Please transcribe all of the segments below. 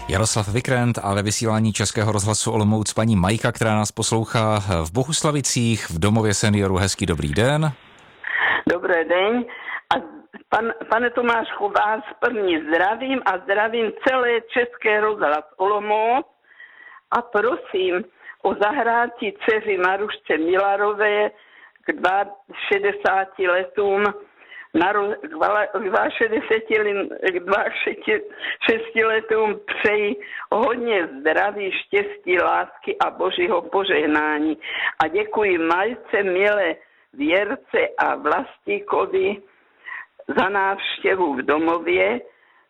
Jaroslav Vikrent a ve vysílání Českého rozhlasu Olomouc paní Majka, která nás poslouchá v Bohuslavicích v domově seniorů. Hezký dobrý den. Dobrý den. A pane Tomášku, vás první zdravím a zdravím celé České rozhlas Olomouc a prosím o zahrátí dceři Marušce Milarové k 62 letům, k 62 letům přeji hodně zdraví, štěstí, lásky a božího požehnání. A děkuji Majce, Milé, Věrce a Vlastíkovi za návštěvu v domově.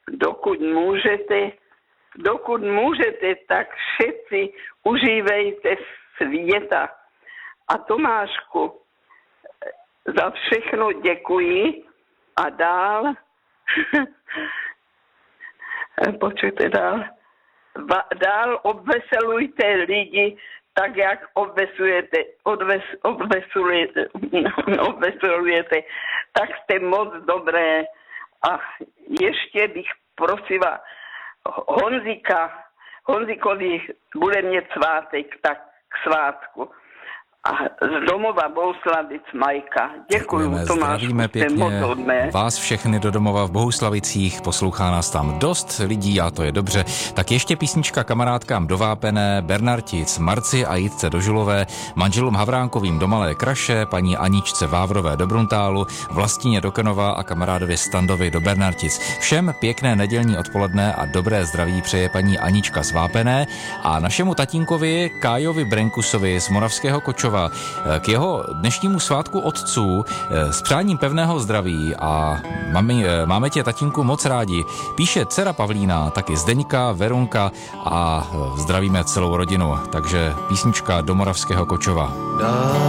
Dokud můžete, tak všetci užívejte světa. A Tomášku, za všechno děkuji a dál, dál obveselujte lidi, tak jak obveselujete, tak jste moc dobré. A ještě bych prosila Honzíkovi bude mít svátek, tak k svátku. A z domova Bohuslavic Majka. Děkuju, Tomáš. Zdravíme pěkně vás všechny do domova v Bohuslavicích. Poslouchá nás tam dost lidí a to je dobře. Tak ještě písnička kamarádkám do Vápené, Bernartic, Marci a Jitce do Žulové, manželům Havránkovým do Malé Kraše, paní Aničce Vávrové do Bruntálu, Vlastině do Kenova a kamarádově Standovi do Bernartic. Všem pěkné nedělní odpoledne a dobré zdraví přeje paní Anička z Vápené a našemu tatínkovi Kájovi Brenkusovi z Moravského Kočova k jeho dnešnímu svátku otců s přáním pevného zdraví a máme tě, tatínku, moc rádi. Píše dcera Pavlína, taky Zdeňka, Verunka a zdravíme celou rodinu. Takže písnička do Moravského Kočova.